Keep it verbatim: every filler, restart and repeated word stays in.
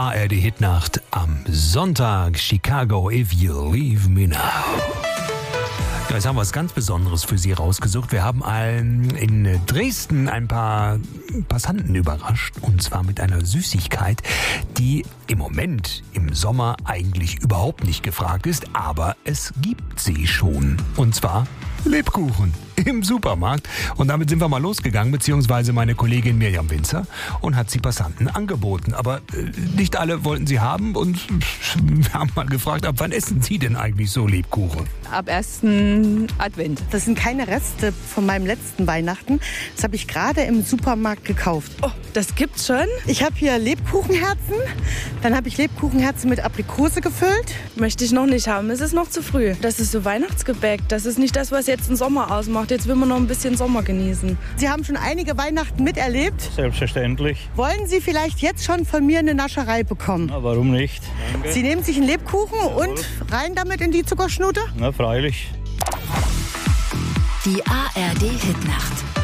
A R D-Hitnacht am Sonntag. Chicago, If You Leave Me Now. Ja, jetzt haben wir was ganz Besonderes für Sie rausgesucht. Wir haben ein, in Dresden ein paar Passanten überrascht. Und zwar mit einer Süßigkeit, die im Moment im Sommer eigentlich überhaupt nicht gefragt ist. Aber es gibt sie schon. Und zwar Lebkuchen im Supermarkt. Und damit sind wir mal losgegangen, beziehungsweise meine Kollegin Mirjam Winzer, und hat sie Passanten angeboten. Aber äh, nicht alle wollten sie haben und wir haben mal gefragt, ab wann essen Sie denn eigentlich so Lebkuchen? Ab ersten Advent. Das sind keine Reste von meinem letzten Weihnachten. Das habe ich gerade im Supermarkt gekauft. Oh, das gibt's schon? Ich habe hier Lebkuchenherzen. Dann habe ich Lebkuchenherzen mit Aprikose gefüllt. Möchte ich noch nicht haben. Es ist noch zu früh. Das ist so Weihnachtsgebäck. Das ist nicht das, was jetzt den Sommer ausmacht. Jetzt will man noch ein bisschen Sommer genießen. Sie haben schon einige Weihnachten miterlebt. Selbstverständlich. Wollen Sie vielleicht jetzt schon von mir eine Nascherei bekommen? Na, warum nicht? Danke. Sie nehmen sich einen Lebkuchen Jawohl. und rein damit in die Zuckerschnute? Na, freilich. Die A R D-Hitnacht.